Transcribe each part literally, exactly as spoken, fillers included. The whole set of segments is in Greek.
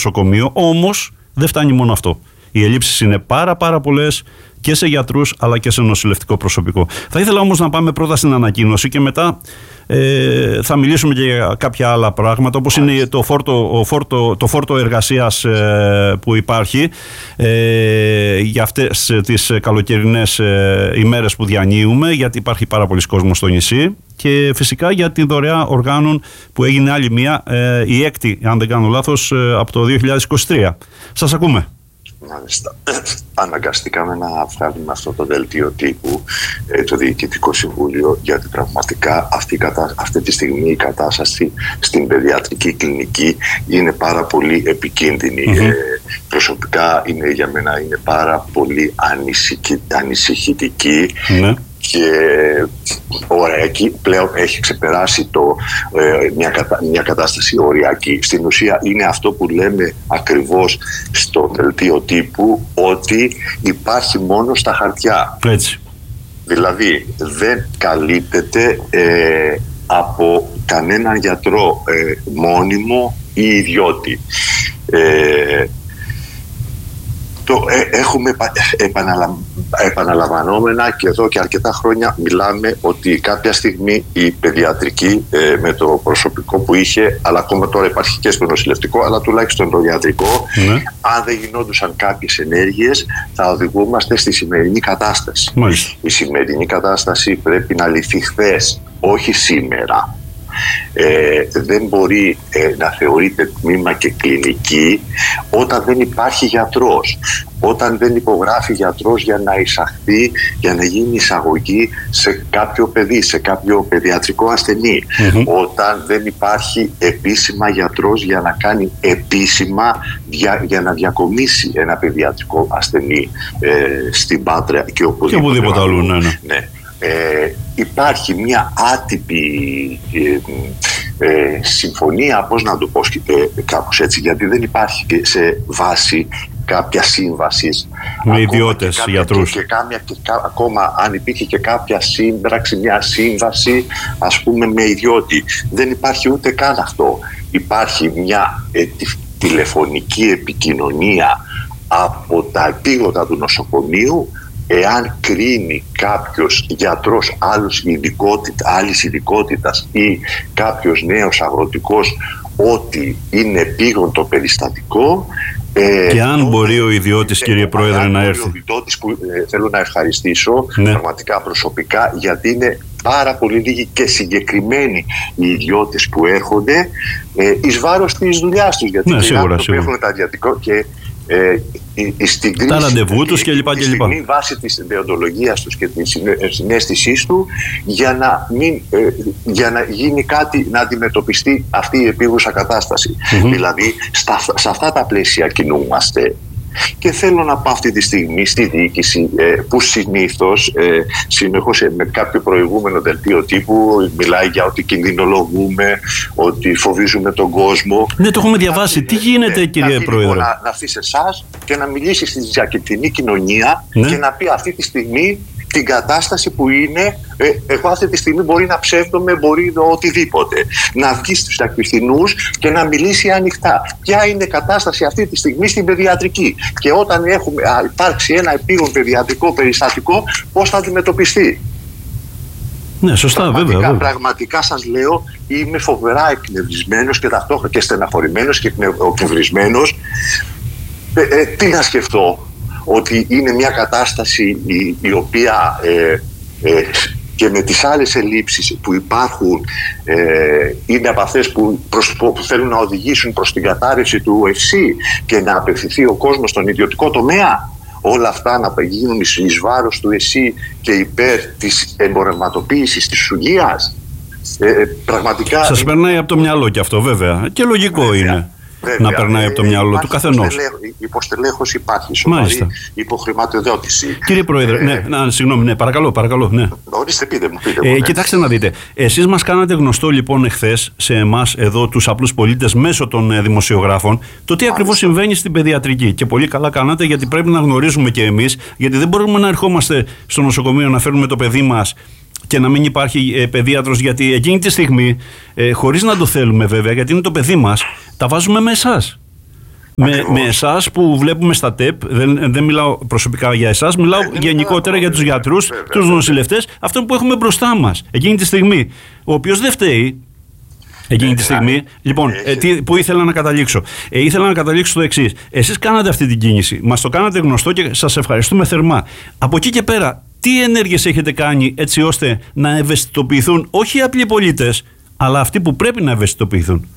νοσοκομείο. Όμως δεν φτάνει μόνο αυτό. Οι ελλείψεις είναι πάρα πάρα πολλές και σε γιατρούς αλλά και σε νοσηλευτικό προσωπικό. Θα ήθελα όμως να πάμε πρώτα στην ανακοίνωση και μετά ε, θα μιλήσουμε και για κάποια άλλα πράγματα, όπως είναι το φόρτο, ο φόρτο, το φόρτο εργασίας ε, που υπάρχει ε, για αυτές τις καλοκαιρινές ε, ημέρες που διανύουμε, γιατί υπάρχει πάρα πολλής κόσμος στο νησί, και φυσικά για την δωρεά οργάνων που έγινε άλλη μία, ε, η έκτη, αν δεν κάνω λάθος, ε, από το δύο χιλιάδες είκοσι τρία. Σας ακούμε. Μάλιστα. Αναγκαστήκαμε να βγάλουμε αυτό το δελτίο τύπου ε, το Διοικητικό Συμβούλιο, γιατί πραγματικά αυτή, αυτή τη στιγμή η κατάσταση στην παιδιατρική κλινική είναι πάρα πολύ επικίνδυνη. Mm-hmm. Ε, προσωπικά είναι, για μένα είναι πάρα πολύ ανησυχητική. Mm-hmm. Και οριακή πλέον έχει ξεπεράσει το, ε, μια, κατα, μια κατάσταση οριακή. Στην ουσία είναι αυτό που λέμε ακριβώς στο δελτίο τύπου, ότι υπάρχει μόνο στα χαρτιά. Έτσι. Δηλαδή δεν καλύπτεται ε, από κανέναν γιατρό ε, μόνιμο ή ιδιώτη. Ε, Το, ε, έχουμε επαναλαμ, επαναλαμβανόμενα και εδώ και αρκετά χρόνια μιλάμε ότι κάποια στιγμή η παιδιατρική ε, με το προσωπικό που είχε, αλλά ακόμα τώρα υπάρχει και στο νοσηλευτικό, αλλά τουλάχιστον το ιατρικό, ναι. αν δεν γινόντουσαν κάποιες ενέργειες θα οδηγούμαστε στη σημερινή κατάσταση. Μάλιστα. Η σημερινή κατάσταση πρέπει να λυθεί χθες, όχι σήμερα. Ε, δεν μπορεί ε, να θεωρείται τμήμα και κλινική όταν δεν υπάρχει γιατρός, όταν δεν υπογράφει γιατρός για να εισαχθεί, για να γίνει εισαγωγή σε κάποιο παιδί, σε κάποιο παιδιατρικό ασθενή, mm-hmm. όταν δεν υπάρχει επίσημα γιατρός για να κάνει επίσημα για, για να διακομίσει ένα παιδιατρικό ασθενή ε, στην Πάτρα και οπουδήποτε, και οπουδήποτε αλλού. Ναι, ναι. Ναι. Ε, υπάρχει μια άτυπη ε, ε, συμφωνία, πώς να το πω ε, κάπως έτσι, γιατί δεν υπάρχει σε βάση κάποια σύμβαση με ιδιώτες γιατρούς και, και, κάμια, και κα, ακόμα αν υπήρχε και κάποια σύμπραξη, μια σύμβαση ας πούμε με ιδιώτη, δεν υπάρχει ούτε καν αυτό. Υπάρχει μια ε, τη, τηλεφωνική επικοινωνία από τα επίγοντα του νοσοκομείου. Εάν κρίνει κάποιος γιατρός άλλης ειδικότητα, άλλης ειδικότητας ή κάποιος νέος αγροτικός ότι είναι επίγον το περιστατικό, ε, και αν μπορεί ο ιδιώτης, κύριε Πρόεδρε, να έρθει. Ο ιδιώτης που ε, θέλω να ευχαριστήσω, ναι. πραγματικά προσωπικά, γιατί είναι πάρα πολύ λίγοι και συγκεκριμένοι οι ιδιώτες που έρχονται ε, εις βάρος της δουλειάς τους, γιατί ναι, σίγουρα, σίγουρα. έχουν τα ιδιωτικό και Ε, στην κρίση, τα ραντεβού τους και λοιπά και λοιπά. Στη βάση της δεοντολογίας τους και της συναίσθησής του για να, μην, ε, για να γίνει κάτι, να αντιμετωπιστεί αυτή η επίγουσα κατάσταση. Mm-hmm. Δηλαδή στα, σε αυτά τα πλαίσια κινούμαστε. Και θέλω να πω αυτή τη στιγμή στη διοίκηση ε, που συνήθως ε, συνεχώς ε, με κάποιο προηγούμενο δελτίο τύπου μιλάει για ότι κινδυνολογούμε, ότι φοβίζουμε τον κόσμο. Ναι, το έχουμε διαβάσει. Τι γίνεται, ε, κύριε να Πρόεδρε? Να, να έρθει σε εσάς και να μιλήσει στη διακριτική κοινωνία, ναι. και να πει αυτή τη στιγμή την κατάσταση που είναι. Ε, εγώ αυτή τη στιγμή μπορεί να ψεύδομαι, μπορεί οτιδήποτε. Να βγει στους ακριθινούς και να μιλήσει ανοιχτά. Ποια είναι η κατάσταση αυτή τη στιγμή στην παιδιατρική. Και όταν έχουμε α, υπάρξει ένα επίγον παιδιατρικό περιστατικό, πώς θα αντιμετωπιστεί. Ναι, σωστά, πραγματικά, βέβαια, βέβαια. Πραγματικά σας λέω, είμαι φοβερά εκνευρισμένος και ταυτόχρονα και στεναχωρημένος και εκνευρισμένος. Ε, ε, τι να σκεφτώ, ότι είναι μια κατάσταση η, η οποία ε, ε, και με τις άλλες ελλείψεις που υπάρχουν ε, είναι από αυτές που, προς, που θέλουν να οδηγήσουν προς την κατάρρευση του ΕΦΣΥ και να απευθυνθεί ο κόσμος στον ιδιωτικό τομέα. Όλα αυτά να γίνουν εις βάρος του ΕΣΥ και υπέρ της εμπορευματοποίησης της υγείας. Ε, πραγματικά... Σας περνάει από το μυαλό και αυτό, βέβαια. Και λογικό βέβαια. είναι. Βέβαια, να περνάει ε, από το μυαλό του καθενός. Η υποστελέχωση υπάρχει, σοβαρή υποχρηματοδότηση. Κύριε Πρόεδρε, ε, ναι, ναι, συγγνώμη, ναι, παρακαλώ, παρακαλώ. Ναι. Ορίστε, πείτε μου. Πείτε ε, μου ναι. Κοιτάξτε να δείτε. Εσείς μας κάνατε γνωστό λοιπόν εχθές σε εμάς εδώ τους απλούς πολίτες μέσω των ε, δημοσιογράφων το τι ακριβώς συμβαίνει στην παιδιατρική. Και πολύ καλά κάνατε, γιατί πρέπει να γνωρίζουμε και εμείς, γιατί δεν μπορούμε να ερχόμαστε στο νοσοκομείο να φέρουμε το παιδί μας και να μην υπάρχει ε, παιδίατρος, γιατί εκείνη τη στιγμή, ε, χωρίς να το θέλουμε βέβαια, γιατί είναι το παιδί μας, τα βάζουμε με εσάς. Με, με εσάς που βλέπουμε στα ΤΕΠ, δεν, δεν μιλάω προσωπικά για εσάς, μιλάω ε, γενικότερα για τους γιατρούς, βέβαια, τους νοσηλευτές, αυτό που έχουμε μπροστά μας εκείνη τη στιγμή, ο οποίος δεν φταίει. Εκείνη τη στιγμή, λοιπόν, ε, τι, που ήθελα να καταλήξω. Ε, ήθελα να καταλήξω το εξής. Εσείς κάνατε αυτή την κίνηση, μας το κάνατε γνωστό και σας ευχαριστούμε θερμά. Από εκεί και πέρα, τι ενέργειες έχετε κάνει έτσι ώστε να ευαισθητοποιηθούν όχι οι απλοί πολίτες, αλλά αυτοί που πρέπει να ευαισθητοποιηθούν?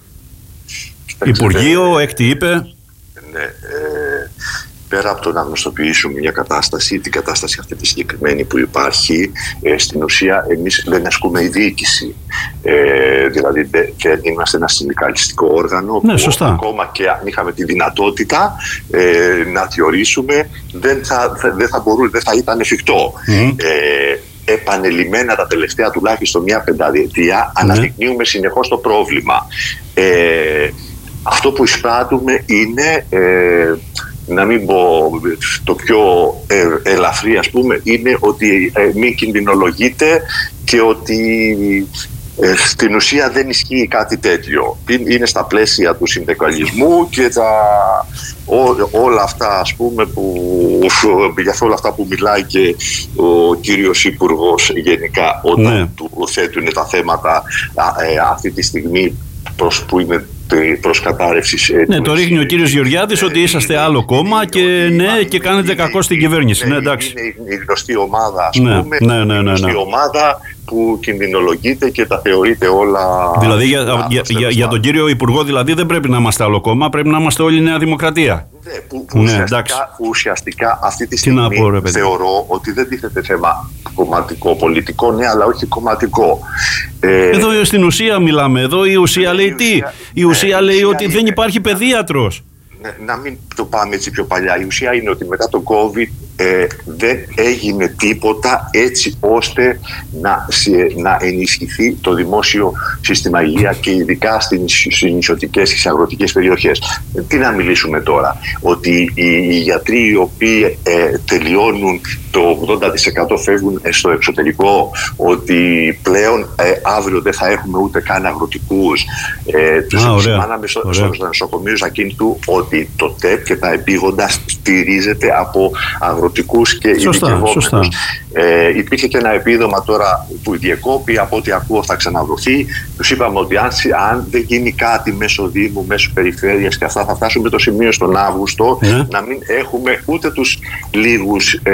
Υπουργείο, έκτη είπε. Ναι, ε, πέρα από το να γνωστοποιήσουμε μια κατάσταση, την κατάσταση αυτή τη συγκεκριμένη που υπάρχει, ε, στην ουσία εμείς δεν ασκούμε η διοίκηση. Ε, δηλαδή δεν είμαστε ένα συνδικαλιστικό όργανο, ναι, που σωστά. ακόμα και αν είχαμε τη δυνατότητα ε, να διορίσουμε, δεν θα, δεν θα μπορούσε, δεν θα ήταν εφικτό. Mm. Ε, επανελειμμένα τα τελευταία τουλάχιστον μια πενταετία mm. αναδεικνύουμε συνεχώς το πρόβλημα. Ε, αυτό που εισπράττουμε είναι, ε, να μην πω το πιο ε, ελαφρύ ας πούμε, είναι ότι ε, μην κινδυνολογείται και ότι ε, στην ουσία δεν ισχύει κάτι τέτοιο. Είναι στα πλαίσια του συνδικαλισμού και τα, ό, όλα αυτά ας πούμε που, για όλα αυτά που μιλάει και ο κύριος Υπουργός γενικά όταν ναι. του θέτουν τα θέματα ε, αυτή τη στιγμή προς που είναι προς κατάρρευσης. Ναι, το ρίχνει ο κύριος Γεωργιάδης, ε, ότι είσαστε είναι, άλλο κόμμα και, ναι, είναι, και κάνετε είναι, κακό στην κυβέρνηση. Είναι, ναι, εντάξει. είναι η γνωστή ομάδα, ας ναι, πούμε, ναι, ναι, ναι, ναι. η γνωστή ομάδα που κινδυνολογείται και τα θεωρείται όλα... Δηλαδή για, για, για, για, για τον κύριο Υπουργό δηλαδή δεν πρέπει να είμαστε άλλο κόμμα, πρέπει να είμαστε όλοι Νέα Δημοκρατία. Ναι, που, που, ναι, ουσιαστικά, που ουσιαστικά αυτή τη στιγμή πω, θεωρώ ότι δεν τίθεται θέμα κομματικό, πολιτικό, ναι, αλλά όχι κομματικό. Ε, εδώ στην ουσία μιλάμε, εδώ η ουσία λέει τι, η ουσία, η ουσία ναι, λέει η ουσία ότι είναι, δεν υπάρχει παιδίατρος. Ναι, να μην το πάμε έτσι πιο παλιά. Η ουσία είναι ότι μετά το COVID ε, δεν έγινε τίποτα έτσι ώστε να, να ενισχυθεί το δημόσιο σύστημα υγεία και ειδικά στις νησιωτικές και στις αγροτικές περιοχές. Ε, τι να μιλήσουμε τώρα, ότι οι, οι γιατροί οι οποίοι ε, τελειώνουν το ογδόντα τοις εκατό φεύγουν στο εξωτερικό, ότι πλέον ε, αύριο δεν θα έχουμε ούτε καν αγροτικούς. Ε, τους επισημάναμε στο, στο νοσοκομείο Ζακίνθου ότι το ΤΕΠ και τα επίγοντα στηρίζεται από αγροτικούς και ειδικευόμενους. Ε, υπήρχε και ένα επίδομα τώρα που διεκόπη, από ό,τι ακούω θα ξαναδοθεί. Τους είπαμε ότι αν, αν δεν γίνει κάτι μέσω Δήμου, μέσω περιφέρειας και αυτά, θα φτάσουμε το σημείο στον Αύγουστο yeah. να μην έχουμε ούτε τους λίγους ε,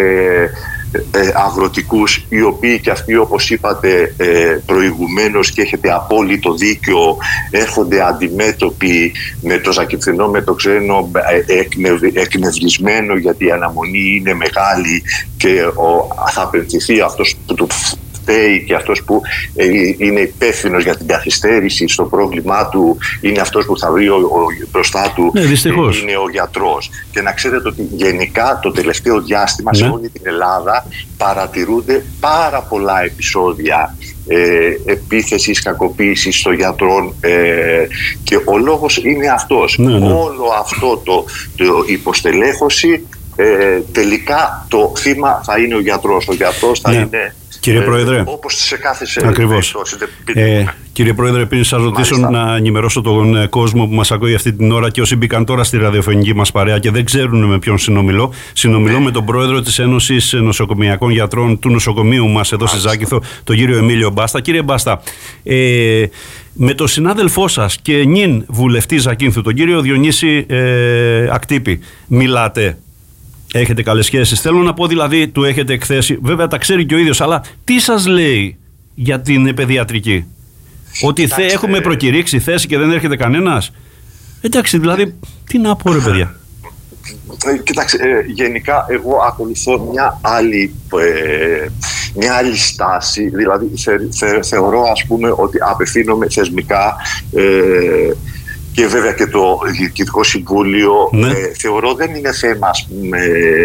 ε, αγροτικούς, οι οποίοι και αυτοί, όπως είπατε ε, προηγουμένως και έχετε απόλυτο δίκιο, έρχονται αντιμέτωποι με το Ζακυνθινό, με το ξένο, ε, εκνευ, εκνευρισμένο, γιατί η αναμονή είναι μεγάλη και ο, θα απευθυνθεί αυτός που του φταίει και αυτός που ε, είναι υπεύθυνος για την καθυστέρηση στο πρόβλημά του, είναι αυτός που θα βρει ο, ο, μπροστά του, ναι, δυστυχώς. Είναι ο γιατρός. Και να ξέρετε ότι γενικά το τελευταίο διάστημα ναι. σε όλη την Ελλάδα παρατηρούνται πάρα πολλά επεισόδια ε, επίθεσης, κακοποίησης των γιατρών ε, και ο λόγος είναι αυτός. Ναι, ναι. Όλο αυτό το, το υποστελέχωση ε, τελικά το θύμα θα είναι ο γιατρός. Ο γιατρός θα ναι. είναι... Κύριε Πρόεδρε, ε, όπως σε κάθε σε ακριβώς. Ε, κύριε Πρόεδρε, πριν σας ρωτήσω να ενημερώσω τον κόσμο που μας ακούει αυτή την ώρα και όσοι μπήκαν τώρα στη ραδιοφωνική μας παρέα και δεν ξέρουν με ποιον συνομιλώ. Συνομιλώ με τον Πρόεδρο της Ένωσης Νοσοκομειακών Γιατρών του νοσοκομείου μας εδώ στη Ζάκυνθο, τον κύριο Εμίλιο Μπάστα. Κύριε Μπάστα, ε, με τον συνάδελφό σας και νυν βουλευτή Ζακύνθου, τον κύριο Διονύση ε, Ακτύπη, μιλάτε? Έχετε καλές σχέσεις? Θέλω να πω δηλαδή, του έχετε εκθέσει, βέβαια τα ξέρει και ο ίδιος, αλλά τι σας λέει για την παιδιατρική? Ότι θε, έχουμε προκηρύξει θέση και δεν έρχεται κανένας? Εντάξει, δηλαδή, τι να πω ρε παιδιά. Κοιτάξτε, ε, γενικά εγώ ακολουθώ μια άλλη, ε, μια άλλη στάση, δηλαδή θε, θε, θεωρώ ας πούμε ότι απευθύνομαι θεσμικά ε, και βέβαια και το Διοικητικό Συμβούλιο ναι. ε, θεωρώ δεν είναι θέμα, ας πούμε,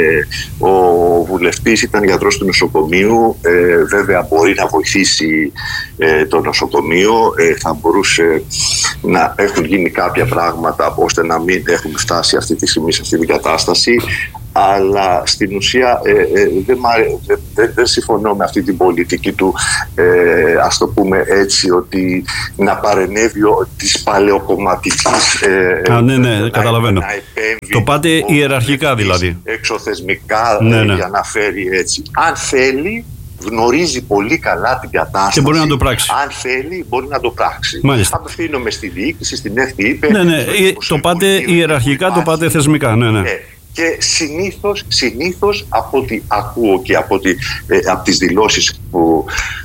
ο βουλευτής ήταν γιατρός του νοσοκομείου, ε, βέβαια μπορεί να βοηθήσει ε, το νοσοκομείο, ε, θα μπορούσε να έχουν γίνει κάποια πράγματα ώστε να μην έχουν φτάσει αυτή τη στιγμή σε αυτή την κατάσταση, αλλά στην ουσία ε, ε, δεν, δε, δε, δε συμφωνώ με αυτή την πολιτική του, ε, ας το πούμε έτσι, ότι να παρενέβει της παλαιοκομματικής ε, Α, ναι, ναι, να, καταλαβαίνω. Να επέμβει, το πάτε ιεραρχικά δηλαδή. Εξωθεσμικά, ναι, ναι. για να φέρει έτσι. Αν θέλει, γνωρίζει πολύ καλά την κατάσταση. Και μπορεί να το πράξει. Αν θέλει, μπορεί να το πράξει. Μάλιστα. Απευθύνομαι στη διοίκηση, στην ΕΦΤ είπε. Ναι, ναι. Το πάτε ιεραρχικά, το πάτε θεσμικά. Ναι, ναι. ναι. Και συνήθως, συνήθως από ό,τι ακούω και από, τη, ε, από τις δηλώσεις που,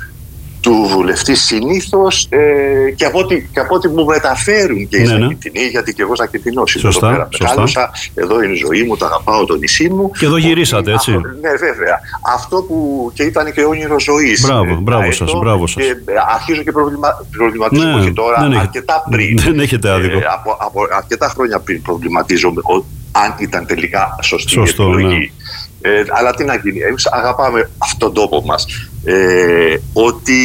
του βουλευτή, συνήθως ε, και, από ό,τι, και από ό,τι μου μεταφέρουν και οι ναι, Ζακυντινοί, ναι. γιατί και εγώ Ζακυντινός είμαι εδώ πέρα. Μεγάλωσα, εδώ είναι η ζωή μου, το αγαπάω το νησί μου. Και εδώ γυρίσατε, έτσι. Αυτό, ναι, βέβαια. Αυτό που και ήταν και όνειρο ζωής. Μπράβο, ε, μπράβο σας, μπράβο σας. Και αρχίζω και προβλημα, προβληματίζομαι ναι, τώρα, δεν αρκετά πριν. Δεν έχετε άδικο. Ε, από, από αρκετά χρόνια πριν προβληματίζομαι ο, αν ήταν τελικά σωστή Σωστό, η επιλογή. Ναι. Ε, αλλά τι να γίνει, εμείς αγαπάμε αυτόν τον τόπο μας. Ε, ότι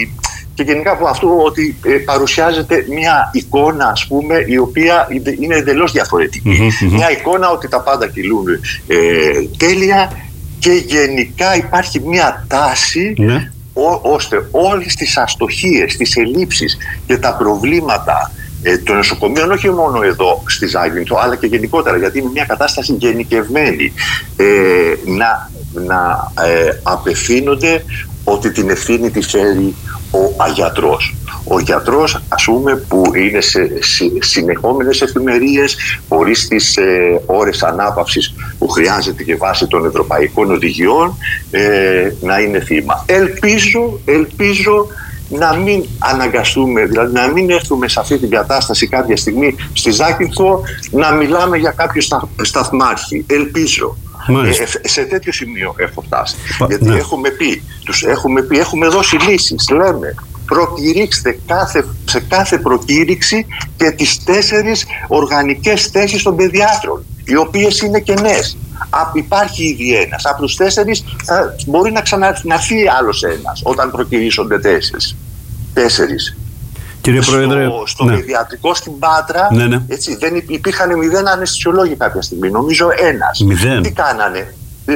και γενικά από αυτό ότι ε, παρουσιάζεται μια εικόνα, ας πούμε, η οποία είναι εντελώς διαφορετική. Mm-hmm, mm-hmm. Μια εικόνα ότι τα πάντα κυλούν ε, τέλεια και γενικά υπάρχει μια τάση mm-hmm. ό, ώστε όλες τις αστοχίες, τις ελλείψεις και τα προβλήματα ε, των νοσοκομείων, όχι μόνο εδώ στη Ζάκυνθο, αλλά και γενικότερα, γιατί είναι μια κατάσταση γενικευμένη, ε, να, να ε, απευθύνονται ότι την ευθύνη τη φέρει ο γιατρός. Ο γιατρός, ας πούμε, που είναι σε συνεχόμενες εφημερίες, χωρίς τις ε, ώρες ανάπαυσης που χρειάζεται και βάσει των ευρωπαϊκών οδηγιών, ε, να είναι θύμα. Ελπίζω, ελπίζω να μην αναγκαστούμε, δηλαδή να μην έρθουμε σε αυτή την κατάσταση κάποια στιγμή στη Ζάκυνθο να μιλάμε για κάποιο στα, σταθμάρχη. Ελπίζω. Ε, σε τέτοιο σημείο έχω φτάσει. Πα, γιατί ναι. έχουμε, πει, τους έχουμε πει, έχουμε δώσει λύσεις. Λέμε, προκηρύξτε κάθε, σε κάθε προκήρυξη και τις τέσσερις οργανικές θέσεις των παιδιάτρων, οι οποίες είναι κενές. Υπάρχει ήδη ένας. Από τους τέσσερις θα μπορεί να ξαναρθεί άλλος ένας όταν προκηρύσσονται τέσσερις. Τέσσερις. Κύριε Πρόεδρε, στο, στο ναι. παιδιατρικό στην Πάτρα ναι, ναι. Έτσι, δεν υπήρχαν μηδέν αναισθησιολόγοι κάποια στιγμή. Νομίζω ένας. Μηδέν. Τι κάνανε.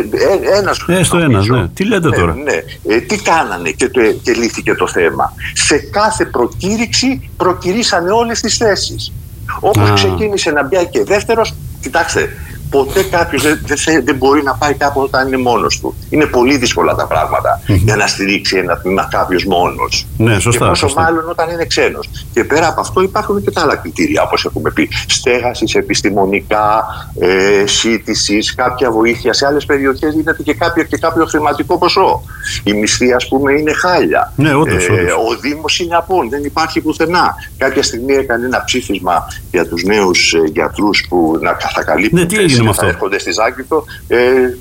Ε, ένας. Ε, στο ένας, ναι. Τι λέτε τώρα. Ναι, ναι. Ε, τι κάνανε και, το, και λύθηκε το θέμα. Σε κάθε προκήρυξη προκηρύσανε όλες τις θέσεις. Όπως ξεκίνησε να μπει και δεύτερος, κοιτάξτε, ποτέ κάποιος δεν, δεν, δεν μπορεί να πάει κάπου όταν είναι μόνος του. Είναι πολύ δύσκολα τα πράγματα mm-hmm. για να στηρίξει ένα τμήμα κάποιος μόνος. Ναι, σωστά, και πόσο σωστά. μάλλον όταν είναι ξένος. Και πέρα από αυτό υπάρχουν και τα άλλα κριτήρια, όπως έχουμε πει. Στέγασης, επιστημονικά, ε, σύντησης, κάποια βοήθεια. Σε άλλες περιοχές γίνεται και κάποιο, και κάποιο χρηματικό ποσό. Η μισθή, ας πούμε, είναι χάλια. Ναι, όντως, ε, όντως. Ο Δήμος είναι απόν, δεν υπάρχει πουθενά. Κάποια στιγμή έκανε ένα ψήφισμα για τους νέους ε, γιατρούς που να θα καλύπτουν. Ναι, τι έγινε με αυτό. Έρχονται στη Ζάκυνθο. Ε,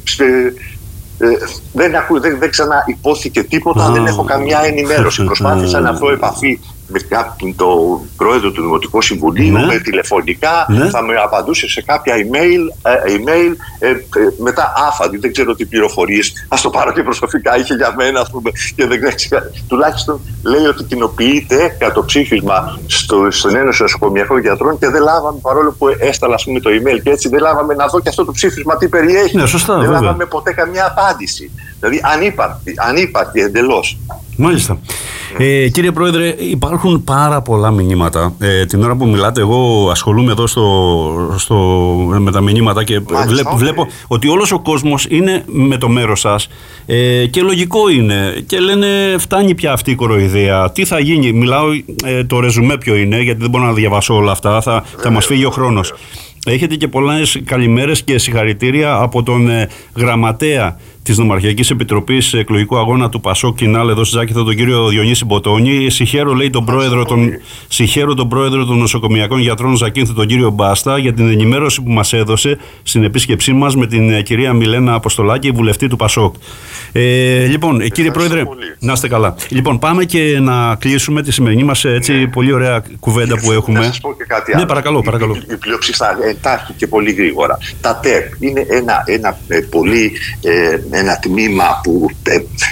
ε, δεν, ακού, δεν, δεν ξαναυπόθηκε τίποτα, ah. δεν έχω καμιά ενημέρωση. Προσπάθησα να βρω επαφή με κάποιον τον πρόεδρο του Δημοτικού Συμβουλίου, ναι. με τηλεφωνικά, ναι. θα με απαντούσε σε κάποια email, ε, email ε, ε, μετά άφαντη, δεν ξέρω τι πληροφορίες, ας το πάρω και προσωπικά, είχε για μένα, ας πούμε, και δεν ξέρω, τουλάχιστον λέει ότι κοινοποιείται κατά το ψήφισμα στο, στον Ένωση Νοσοκομιακών Γιατρών και δεν λάβαμε, παρόλο που έσταλα, ας πούμε, το email και έτσι, δεν λάβαμε να δω και αυτό το ψήφισμα τι περιέχει. Ναι, σωστά, δεν βέβαια. λάβαμε ποτέ καμιά απάντηση. Δηλαδή ανύπαρκτη, ανύπαρκτη εντελώς. Μάλιστα. Ε, κύριε Πρόεδρε, υπάρχουν πάρα πολλά μηνύματα. Ε, την ώρα που μιλάτε, εγώ ασχολούμαι εδώ στο, στο, με τα μηνύματα και βλέπ, βλέπω ότι όλος ο κόσμος είναι με το μέρος σας ε, και λογικό είναι. Και λένε, φτάνει πια αυτή η κοροϊδία. Τι θα γίνει, μιλάω, ε, το ρεζουμέ ποιο είναι, γιατί δεν μπορώ να διαβάσω όλα αυτά, θα, θα μας φύγει ο χρόνος. Έχετε και πολλές καλημέρες και συγχαρητήρια από τον ε, γραμματέα της Νομαρχιακής Επιτροπής Εκλογικού Αγώνα του Πασόκ Κινάλ εδώ στη Ζάκυνθο, τον κύριο Διονύση Μποτώνη. Συγχαίρω, λέει, τον πρόεδρο των, συγχαίρω τον πρόεδρο των Νοσοκομιακών Γιατρών Ζακύνθου, τον κύριο Μπάστα, για την ενημέρωση που μας έδωσε στην επίσκεψή μας με την κυρία Μιλένα Αποστολάκη, βουλευτή του Πασόκ. Ε, λοιπόν, ε, κύριε Πρόεδρε, πολύ. Να είστε καλά. Λοιπόν, πάμε και να κλείσουμε τη σημερινή μας έτσι ναι. πολύ ωραία κουβέντα που έχουμε. Να σας πω και κάτι ναι, άλλο. παρακαλώ, παρακαλώ. Η, η, η πλειοψηφία εντάχει και πολύ γρήγορα. Τα ΤΕΠ είναι ένα, ένα ε, πολύ. Ε, ένα τμήμα που ε,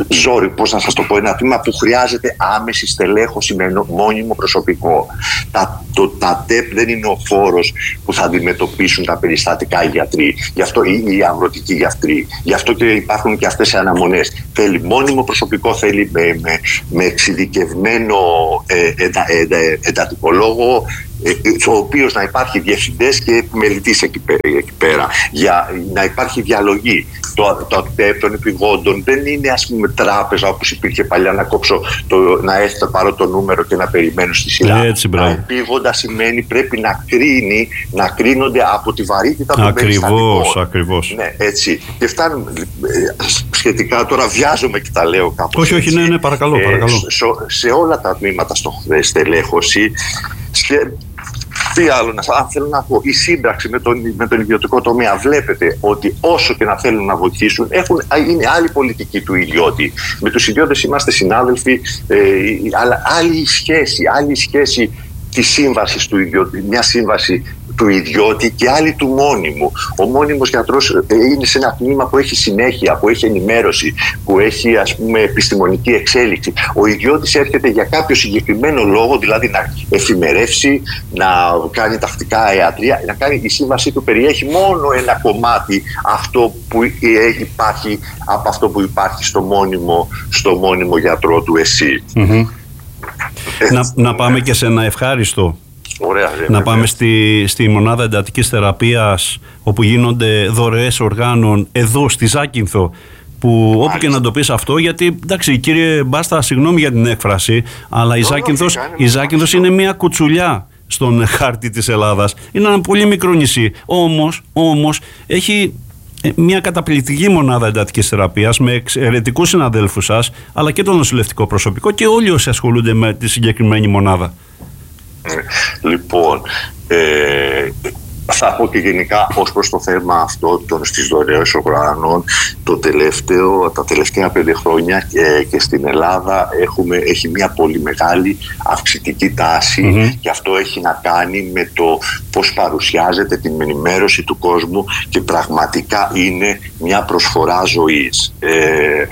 ζόρι, πώς να σας το πω, ένα τμήμα που χρειάζεται άμεση στελέχωση με μόνιμο προσωπικό. Τα, το, τα ΤΕΠ δεν είναι ο φόρος που θα αντιμετωπίσουν τα περιστατικά οι γιατροί, γι' αυτό οι, οι αγροτικοί γιατροί. Γι' αυτό και υπάρχουν και αυτές οι αναμονές. Θέλει μόνιμο προσωπικό, θέλει με, με, με εξειδικευμένο ε, εντα, εντα, εντατικολόγο, ο οποίος να υπάρχει διευθυντές και επιμελητής εκεί πέρα, εκεί πέρα, για να υπάρχει διαλογή. Το, το ΤΕΠ των επιγόντων δεν είναι, ας πούμε, τράπεζα όπως υπήρχε παλιά, να κόψω το, να έρθω, πάρω το νούμερο και να περιμένω στη σειρά. Έτσι, τα επίγοντα σημαίνει πρέπει να κρίνει, να κρίνονται από τη βαρύτητα των περιστατικών. Ακριβώς, ακριβώς. Ναι, έτσι. Και φτάνουμε σχετικά, τώρα βιάζομαι και τα λέω κάπως. Όχι, όχι, ναι, ναι, παρακαλώ, παρακαλώ. Ε, σε, σε όλα τα τμήματα στο στελέχωση, σχε, τι άλλο να, αν θέλω να πω, η σύμπραξη με τον, με τον ιδιωτικό τομέα, βλέπετε ότι όσο και να θέλουν να βοηθήσουν, έχουν, είναι άλλη πολιτική του ιδιώτη. Με τους ιδιώτες είμαστε συνάδελφοι, ε, αλλά άλλη σχέση, άλλη σχέση της σύμβασης του ιδιώτη, μια σύμβαση του ιδιώτη και άλλη του μόνιμου. Ο μόνιμος γιατρός είναι σε ένα τμήμα που έχει συνέχεια, που έχει ενημέρωση, που έχει, ας πούμε, επιστημονική εξέλιξη. Ο ιδιώτης έρχεται για κάποιο συγκεκριμένο λόγο, δηλαδή να εφημερεύσει, να κάνει τακτικά ιατρία, να κάνει, η σύμβασή του περιέχει μόνο ένα κομμάτι αυτό που υπάρχει, από αυτό που υπάρχει στο μόνιμο, στο μόνιμο γιατρό του ΕΣΥ. Mm-hmm. Να, να πάμε και σε ένα ευχάριστο. Ωραία, ρε, να πάμε στη, στη μονάδα εντατικής θεραπείας, όπου γίνονται δωρεές οργάνων εδώ στη Ζάκυνθο, που όπου και να το πεις αυτό, γιατί εντάξει, κύριε Μπάστα, συγγνώμη για την έκφραση, αλλά η Ζάκυνθος, η Ζάκυνθος είναι μια κουτσουλιά στον χάρτη της Ελλάδας. Είναι ένα πολύ μικρό νησί, όμως, όμως έχει μια καταπληκτική μονάδα εντατικής θεραπείας με εξαιρετικούς συναδέλφους σας, αλλά και το νοσηλευτικό προσωπικό και όλοι όσοι ασχολούνται με τη συγκεκριμένη μονάδα. Λοιπόν, ε, θα πω και γενικά ως προς το θέμα αυτό των στις δωρεές οργάνων, το τελευταίο, τα τελευταία πέντε χρόνια και, και στην Ελλάδα έχουμε, έχει μια πολύ μεγάλη αυξητική τάση, mm-hmm. και αυτό έχει να κάνει με το πώς παρουσιάζεται την ενημέρωση του κόσμου και πραγματικά είναι μια προσφορά ζωής. Ε,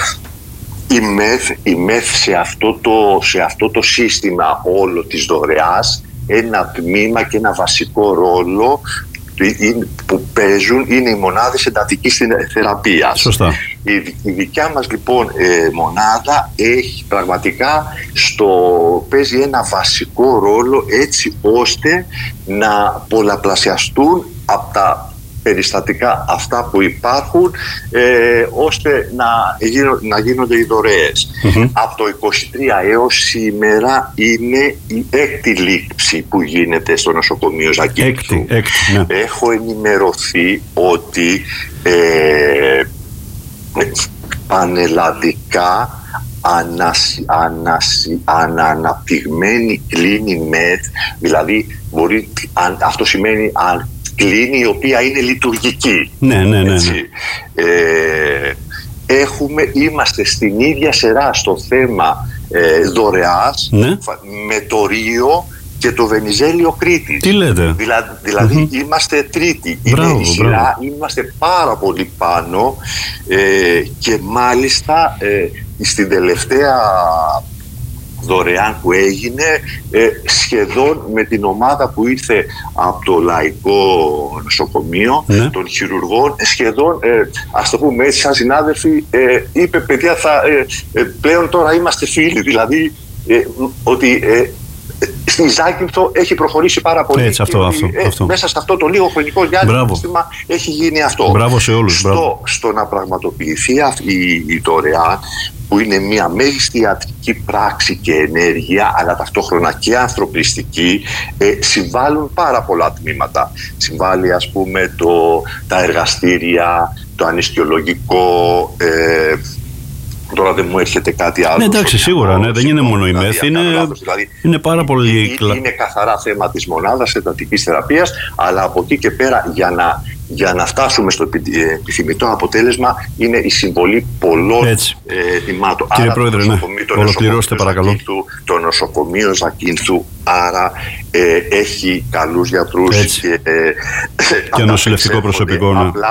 Η ΜΕΘ, η ΜΕΘ σε, αυτό το, σε αυτό το σύστημα όλο της δωρεάς, ένα τμήμα και ένα βασικό ρόλο που παίζουν είναι οι μονάδες εντατικής θεραπείας. Σωστά. Η, η δικιά μας λοιπόν ε, μονάδα έχει πραγματικά στο, παίζει ένα βασικό ρόλο έτσι ώστε να πολλαπλασιαστούν από τα περιστατικά αυτά που υπάρχουν, ε, ώστε να, γίνω, να γίνονται οι δωρεές. Mm-hmm. Από το είκοσι τρία έως σήμερα είναι η έκτη λήψη που γίνεται στο νοσοκομείο Ζακύνθου. Έκτη, έκτη, ναι. Έχω ενημερωθεί ότι ε, πανελλαδικά Ανασυ, ανασυ, αναναπτυγμένη κλίνη ΜΕΘ, δηλαδή μπορεί, αν, αυτό σημαίνει αν, κλίνη η οποία είναι λειτουργική. Ναι, ναι, ναι, ναι. Ε, έχουμε, είμαστε στην ίδια σειρά στο θέμα ε, δωρεάς, ναι, με το Ρίο και το Βενιζέλιο Κρήτης. Τι λέτε? Δηλα, δηλαδή mm-hmm. είμαστε τρίτη. Μπράβο, είναι η σειρά, μπράβο. Είμαστε πάρα πολύ πάνω, ε, και μάλιστα ε, στην τελευταία δωρεάν που έγινε, ε, σχεδόν με την ομάδα που ήρθε από το Λαϊκό Νοσοκομείο, ναι, των χειρουργών, σχεδόν, ε, ας το πούμε έτσι, σαν συνάδελφοι, ε, είπε παιδιά, θα, ε, ε, πλέον τώρα είμαστε φίλοι, δηλαδή ε, ότι ε, στη Ζάκυνθο έχει προχωρήσει πάρα πολύ. Έτσι, αυτό, αυτό, ε, αυτό. Μέσα σε αυτό το λίγο χρονικό διάστημα έχει γίνει αυτό. Μπράβο σε όλους. Στο, στο να πραγματοποιηθεί αυτή η, η δωρεάν, που είναι μια μέγιστη ιατρική πράξη και ενέργεια, αλλά ταυτόχρονα και ανθρωπιστική, ε, συμβάλλουν πάρα πολλά τμήματα. Συμβάλλει, ας πούμε, το, τα εργαστήρια, το ανιστιολογικό, ε, τώρα δεν μου έρχεται κάτι άλλο. Ναι, εντάξει, σίγουρα, ναι, δεν είναι μόνο η ΜΕΘ, είναι, δηλαδή, είναι πάρα πολύ... Είναι, είναι καθαρά θέμα της μονάδας εντατικής θεραπείας, αλλά από εκεί και πέρα, για να, για να φτάσουμε στο επιθυμητό αποτέλεσμα, είναι η συμβολή πολλών ετοιμάτων. Κύριε άρα, Πρόεδρε, ναι, ολοκληρώστε παρακαλώ. Ζακύνθου, το νοσοκομείο Ζακύνθου, άρα ε, έχει καλούς γιατρούς και, ε, και νοσηλευτικό προσωπικό. Ναι. Απλά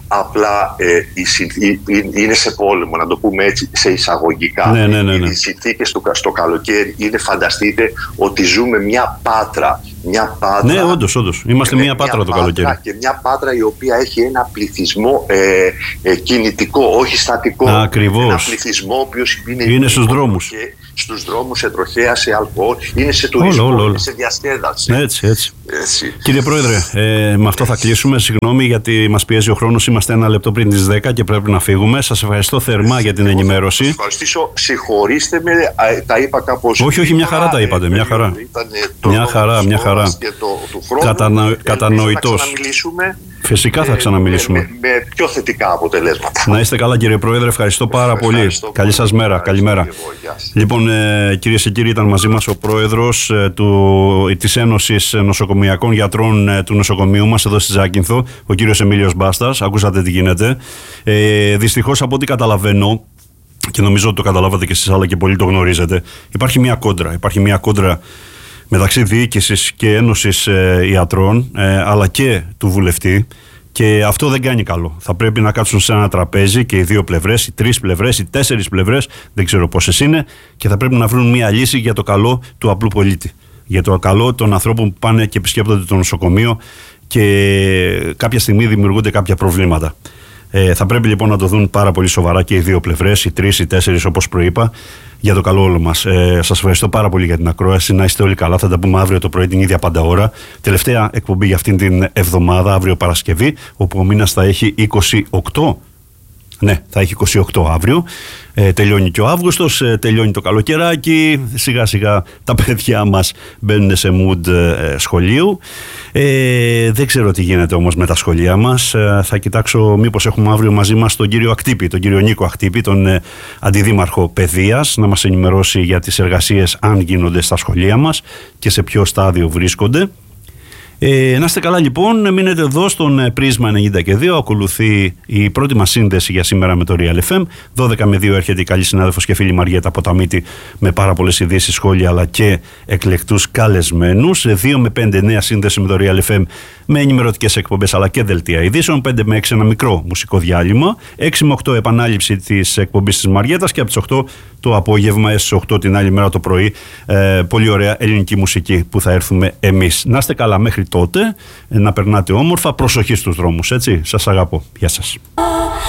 απλά ε, η συνθή, είναι σε πόλεμο, να το πούμε έτσι, σε εισαγωγικά. Ναι, ναι, ναι, ναι. Οι συνθήκες στο, στο καλοκαίρι είναι, φανταστείτε, ότι ζούμε μια πάτρα. Μια πάτρα, ναι, όντως, όντως. Είμαστε μια πάτρα μια το καλοκαίρι. Και μια πάτρα η οποία έχει ένα πληθυσμό ε, ε, κινητικό, όχι στατικό. Ακριβώς. Ένα πληθυσμό ο οποίος είναι, είναι στους δρόμους. Και στους δρόμους, σε τροχέα, σε αλκοόλ, είναι σε τουρισμό, όλο, όλο, όλο. Είναι σε διασκέδαση. Έτσι, έτσι. έτσι. Κύριε Πρόεδρε, ε, με αυτό θα κλείσουμε. Συγγνώμη γιατί μας πιέζει ο χρόνος. Είμαστε ένα λεπτό πριν τις δέκα και πρέπει να φύγουμε. Σας ευχαριστώ θερμά έτσι, για την ενημέρωση. Σας ευχαριστήσω. Συγχωρήστε με, τα είπα κάπως. Όχι, όχι, μια χαρά τα είπατε. Μια χαρά. Μια χαρά, μια χαρά. Κατανο... Κατανοητός. Φυσικά θα ξαναμιλήσουμε. Με, με, με πιο θετικά αποτελέσματα. Να είστε καλά, κύριε Πρόεδρε. Ευχαριστώ πάρα ευχαριστώ πολύ. Καλή σας μέρα. Καλημέρα. Λοιπόν, ε, κυρίες και κύριοι, ήταν μαζί μας ο Πρόεδρος ε, του, της Ένωσης Νοσοκομιακών Γιατρών ε, του νοσοκομείου μας εδώ στη Ζάκυνθο, ο κύριος Εμίλιος Μπάστας. Ακούσατε τι γίνεται. Ε, δυστυχώς, από ό,τι καταλαβαίνω, και νομίζω ότι το καταλάβατε και εσείς, αλλά και πολλοί το γνωρίζετε, υπάρχει μια κόντρα. Υπάρχει μια κόντρα μεταξύ διοίκησης και Ένωσης ε, Ιατρών, ε, αλλά και του βουλευτή, και αυτό δεν κάνει καλό. Θα πρέπει να κάτσουν σε ένα τραπέζι και οι δύο πλευρές, οι τρεις πλευρές, οι τέσσερις πλευρές, δεν ξέρω πόσες είναι, και θα πρέπει να βρουν μια λύση για το καλό του απλού πολίτη. Για το καλό των ανθρώπων που πάνε και επισκέπτονται το νοσοκομείο και κάποια στιγμή δημιουργούνται κάποια προβλήματα. Ε, θα πρέπει λοιπόν να το δουν πάρα πολύ σοβαρά και οι δύο πλευρές, οι τρεις, οι τέσσερις, όπως προείπα, για το καλό όλο μας. Ε, σας ευχαριστώ πάρα πολύ για την ακρόαση. Να είστε όλοι καλά. Θα τα πούμε αύριο το πρωί την ίδια πάντα ώρα. Τελευταία εκπομπή για αυτήν την εβδομάδα, αύριο Παρασκευή, όπου ο μήνας θα έχει είκοσι οκτώ. Ναι, θα έχει είκοσι οκτώ αύριο. Ε, τελειώνει και ο Αύγουστος, ε, τελειώνει το καλοκαιράκι. Σιγά σιγά τα παιδιά μας μπαίνουν σε mood ε, σχολείου. Ε, δεν ξέρω τι γίνεται όμως με τα σχολεία μας. Ε, θα κοιτάξω μήπως έχουμε αύριο μαζί μας τον κύριο Ακτύπη, τον κύριο Νίκο Ακτύπη, τον ε, Αντιδήμαρχο Παιδείας, να μας ενημερώσει για τις εργασίες, αν γίνονται στα σχολεία μας και σε ποιο στάδιο βρίσκονται. Ε, να είστε καλά λοιπόν, μείνετε εδώ στον Πρίσμα ενενήντα και δύο. Ακολουθεί η πρώτη μας σύνδεση για σήμερα με το Real εφ εμ. δώδεκα με δύο έρχεται η καλή συνάδελφος και φίλη Μαριέτα Ποταμίτη με πάρα πολλές ειδήσεις, σχόλια αλλά και εκλεκτούς καλεσμένους. δύο με πέντε νέα σύνδεση με το Real εφ εμ με ενημερωτικές εκπομπές αλλά και δελτία ειδήσεων. πέντε με έξι ένα μικρό μουσικό διάλειμμα. έξι με οκτώ επανάληψη της εκπομπής της Μαριέτας και από τις οκτώ το απόγευμα έως τις οκτώ την άλλη μέρα το πρωί. Ε, πολύ ωραία ελληνική μουσική που θα έρθουμε εμείς. Να είστε καλά μέχρι τότε, να περνάτε όμορφα, προσοχή στους δρόμους, έτσι. Σας αγαπώ. Γεια σας.